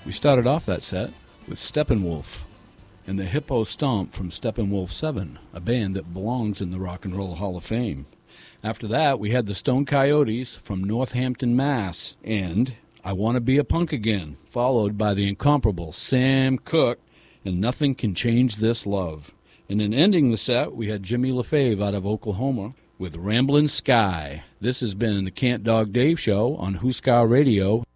We started off that set with Steppenwolf and the Hippo Stomp from Steppenwolf 7, a band that belongs in the Rock and Roll Hall of Fame. After that, we had the Stone Coyotes from Northampton, Mass., and I Want to Be a Punk Again, followed by the incomparable Sam Cooke and Nothing Can Change This Love. And then ending the set, we had Jimmy LaFave out of Oklahoma with Ramblin' Sky. This has been the Cant Dog Dave Show on Huskar Radio.